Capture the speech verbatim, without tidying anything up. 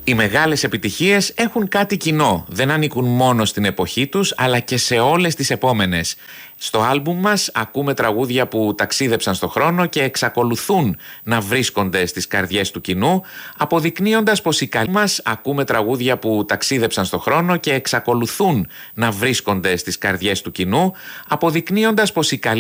Οι μεγάλες επιτυχίες έχουν κάτι κοινό. Δεν ανήκουν μόνο στην εποχή τους, αλλά και σε όλες τις επόμενες. Στο άλμπουμ μας ακούμε τραγούδια που ταξίδεψαν στο χρόνο και εξακολουθούν να βρίσκονται στις καρδιές του κοινού, αποδεικνύοντας πως οι καλοί μας ακούμε τραγούδια που ταξίδεψαν στο χρόνο και εξακολουθούν να βρίσκονται στις καρδιές του κοινού, αποδεικνύοντας πως οι καλοί